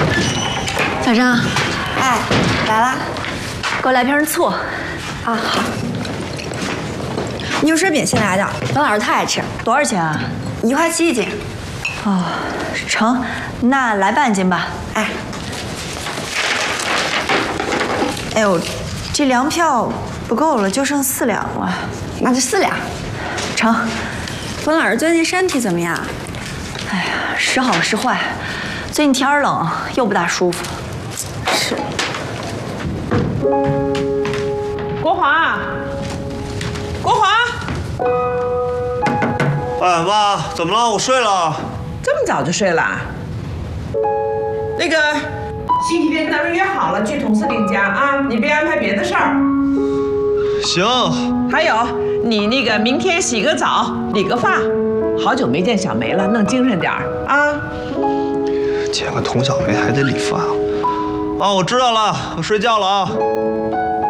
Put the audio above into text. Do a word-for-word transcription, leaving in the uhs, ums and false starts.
小张， 哎，来啦， 给我来瓶醋。啊， 好。牛舌饼先来的，王老师特爱吃。 多少钱啊？ 一块七一斤。 哦，成，那来半斤吧。 哎。哎呦，这粮票不够了，就剩四两了。那就四两。 成。 王老师最近身体怎么样？ 哎呀，时好时坏，最近天冷，又不大舒服。 是。 国华，国华， 哎妈，怎么了？我睡了。 这么早就睡了？那个星期天咱们约好了去统司令家啊，你别安排别的事儿。 行。 还有，你那个明天洗个澡，理个发，好久没见小梅了，弄精神点儿啊。 见个童小梅还得理发啊！我知道了，我睡觉了啊。